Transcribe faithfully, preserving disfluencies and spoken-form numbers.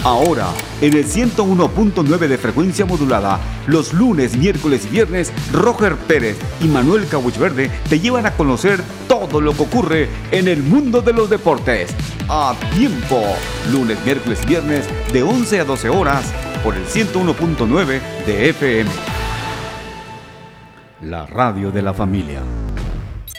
Ahora, en el ciento uno punto nueve de frecuencia modulada, los lunes, miércoles y viernes, Roger Pérez y Manuel Cabuchverde te llevan a conocer todo lo que ocurre en el mundo de los deportes. A tiempo, lunes, miércoles y viernes, de once a doce horas, por el ciento uno punto nueve de F M. La radio de la familia.